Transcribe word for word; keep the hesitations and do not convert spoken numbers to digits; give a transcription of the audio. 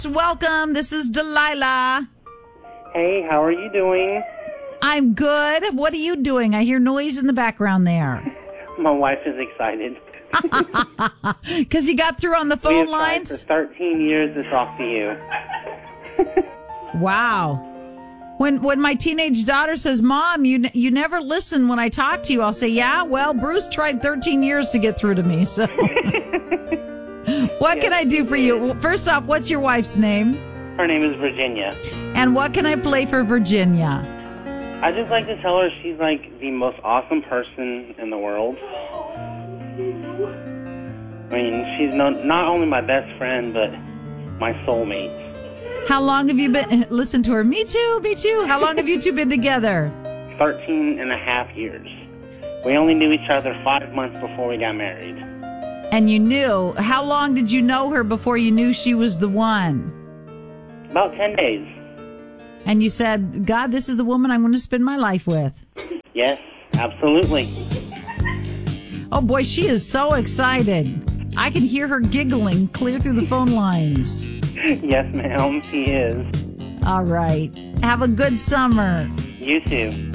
Welcome. This is Delilah. Hey, how are you doing? I'm good. What are you doing? I hear noise in the background there. My wife is excited. Because you got through on the phone we have lines? tried for thirteen years to talk to you. Wow. When when my teenage daughter says, Mom, you you never listen when I talk to you, I'll say, yeah, well, Bruce tried thirteen years to get through to me. So what yes, can I do for you? Well, first off, what's your wife's name? Her name is Virginia. And what can I play for Virginia? I just like to tell her she's like the most awesome person in the world. I mean, she's no, not only my best friend, but my soulmate. How long have you been? Listen to her. Me too, me too. How long have you two been together? Thirteen and a half years. We only knew each other five months before we got married. And you knew. How long did you know her before you knew she was the one? About ten days. And you said, God, this is the woman I'm going to spend my life with. Yes, absolutely. Oh, boy, she is so excited. I can hear her giggling clear through the phone lines. Yes, ma'am, she is. All right. Have a good summer. You too.